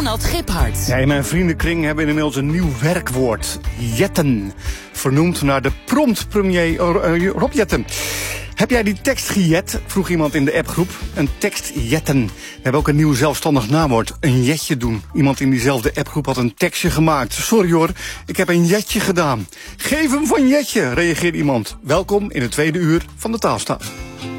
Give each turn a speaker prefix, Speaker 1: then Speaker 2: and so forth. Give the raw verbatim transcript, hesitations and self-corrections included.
Speaker 1: Ronald Giphart.
Speaker 2: Ja, in mijn vriendenkring hebben we inmiddels een nieuw werkwoord. Jetten. Vernoemd naar de prompt-premier Rob Jetten. Heb jij die tekst gejet? Vroeg iemand in de appgroep. Een tekst jetten. We hebben ook een nieuw zelfstandig naamwoord. Een jetje doen. Iemand in diezelfde appgroep had een tekstje gemaakt. Sorry hoor, ik heb een jetje gedaan. Geef hem van jetje, reageert iemand. Welkom in het tweede uur van de Taalstaat.